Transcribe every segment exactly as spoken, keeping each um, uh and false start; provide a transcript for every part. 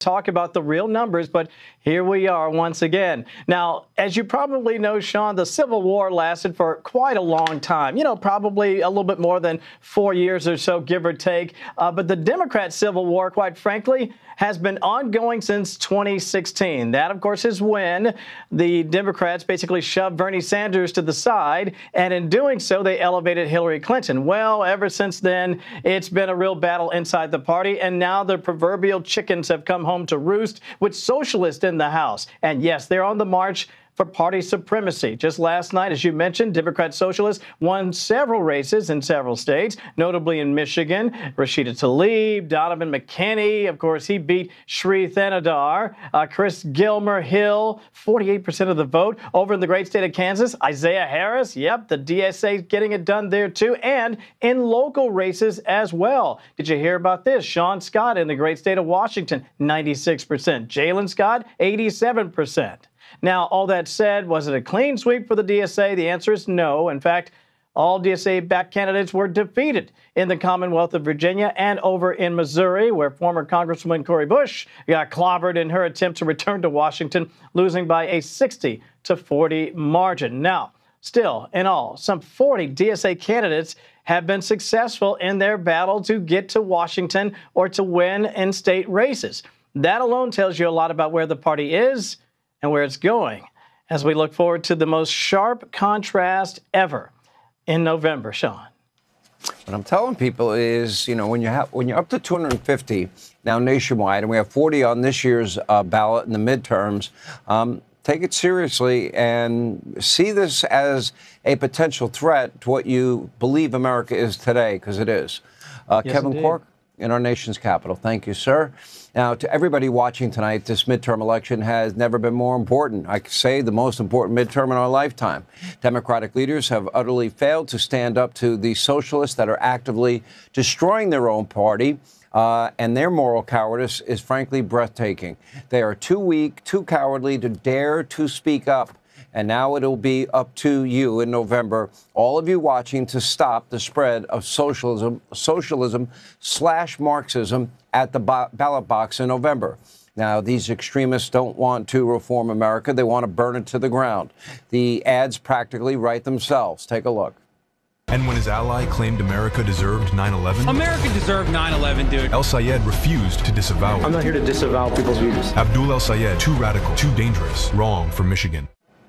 talk about the real numbers, but here we are once again. Now, as you probably know, Sean, the Civil War lasted for quite a long time, you know, probably a little bit more than four years or so, give or take. Uh, but the Democrat Civil War, quite frankly, has been ongoing since twenty sixteen. That, of course, is when the Democrats basically shoved Bernie Sanders to the side, and in doing so, they elevated Hillary Clinton. Well, ever since then, it's been a real battle inside the party, and now the proverbial chickens have come home to roost with socialists in the House. And yes, they're on the march for party supremacy. Just last night, as you mentioned, Democrat Socialists won several races in several states, notably in Michigan. Rashida Tlaib, Donovan McKinney, of course, he beat Sri Thanadar. Uh, Chris Gilmer Hill, forty-eight percent of the vote. Over in the great state of Kansas, Isaiah Harris, yep, the D S A getting it done there too, and in local races as well. Did you hear about this? Sean Scott in the great state of Washington, ninety-six percent. Jalen Scott, eighty-seven percent. Now, all that said, was it a clean sweep for the D S A? The answer is no. In fact, all D S A-backed candidates were defeated in the Commonwealth of Virginia and over in Missouri, where former Congresswoman Cori Bush got clobbered in her attempt to return to Washington, losing by a sixty to forty margin. Now, still, in all, some forty D S A candidates have been successful in their battle to get to Washington or to win in state races. That alone tells you a lot about where the party is and where it's going as we look forward to the most sharp contrast ever in November. Sean. What I'm telling people is, you know, when you have when you're up to two hundred fifty now nationwide, and we have forty on this year's uh, ballot in the midterms, um, take it seriously and see this as a potential threat to what you believe America is today, because it is. Uh, Yes, Kevin indeed. Corke in our nation's capital. Thank you, sir. Now, to everybody watching tonight, this midterm election has never been more important. I could say the most important midterm in our lifetime. Democratic leaders have utterly failed to stand up to the socialists that are actively destroying their own party, uh, and their moral cowardice is frankly breathtaking. They are too weak, too cowardly to dare to speak up. And now it'll be up to you in November, all of you watching, to stop the spread of socialism, socialism slash Marxism at the bo- ballot box in November. Now, these extremists don't want to reform America. They want to burn it to the ground. The ads practically write themselves. Take a look. And when his ally claimed America deserved nine eleven, America deserved nine eleven, dude. El Sayed refused to disavow it. I'm not here to disavow people's views. Abdul El Sayed, too radical, too dangerous, wrong for Michigan.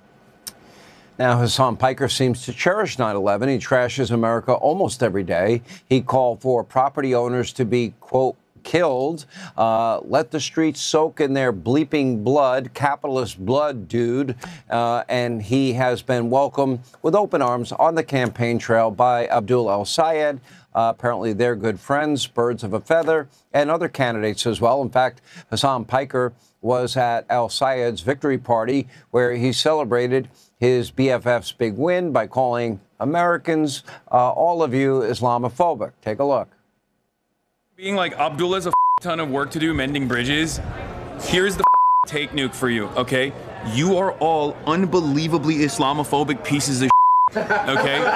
Now, Hassan Piker seems to cherish nine eleven. He trashes America almost every day. He called for property owners to be, quote, killed. Uh, let the streets soak in their bleeping blood, capitalist blood, dude. Uh, and he has been welcomed with open arms on the campaign trail by Abdul El Sayed. Uh, apparently, they're good friends, birds of a feather, and other candidates as well. In fact, Hassan Piker was at El Sayed's victory party, where he celebrated his B F F's big win by calling Americans, uh, all of you, Islamophobic. Take a look. Being like, Abdullah has a ton of work to do mending bridges. Here's the take nuke for you, okay? You are all unbelievably Islamophobic pieces of okay?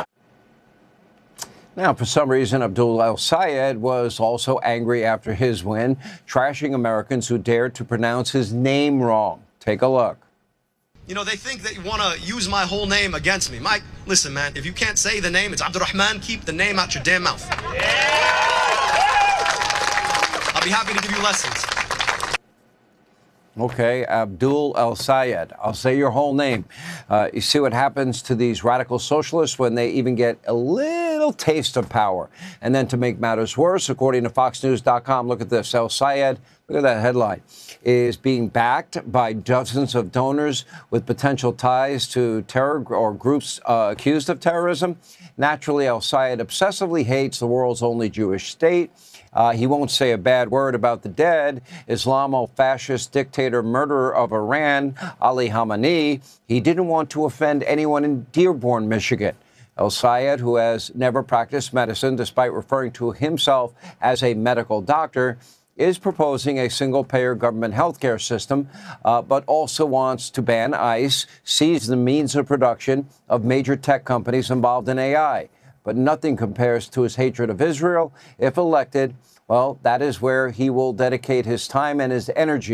Now, for some reason, Abdul El Sayed was also angry after his win, trashing Americans who dared to pronounce his name wrong. Take a look. You know, they think that you want to use my whole name against me. Mike, listen, man, if you can't say the name, it's Abdurrahman, keep the name out your damn mouth. I'll be happy to give you lessons. Okay, Abdul El Sayed. I'll say your whole name. Uh, you see what happens to these radical socialists when they even get a little taste of power. And then to make matters worse, according to Fox News dot com, look at this. El Sayed, look at that headline, is being backed by dozens of donors with potential ties to terror or groups uh, accused of terrorism. Naturally, El Sayed obsessively hates the world's only Jewish state. Uh, he won't say a bad word about the dead Islamo-fascist dictator murderer of Iran, Ali Khamenei. He didn't want to offend anyone in Dearborn, Michigan. El Sayed, who has never practiced medicine despite referring to himself as a medical doctor, is proposing a single-payer government health care system, uh, but also wants to ban ICE, seize the means of production of major tech companies involved in A I. But nothing compares to his hatred of Israel. If elected, well, that is where he will dedicate his time and his energy.